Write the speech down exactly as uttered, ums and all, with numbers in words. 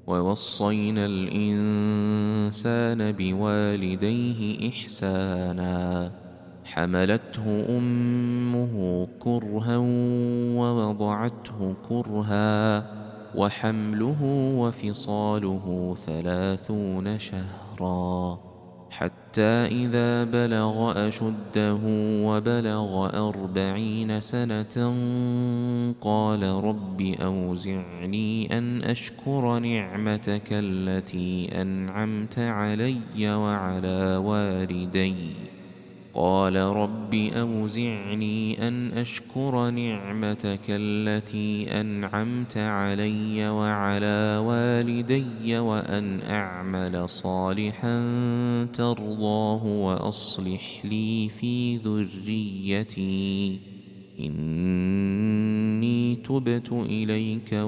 ووصينا الإنسان بوالديه إحسانا حملته أمه كرها ووضعته كرها وحمله وفصاله ثلاثون شهرا حتى إذا بلغ أشده وبلغ أربعين سنة قال رب أوزعني أن أشكر نعمتك التي أنعمت علي وعلى والدي قال رب أوزعني أن أشكر نعمتك التي أنعمت علي وعلى والدي وأن أعمل صالحا ترضاه وأصلح لي في ذريتي إني تبت إليك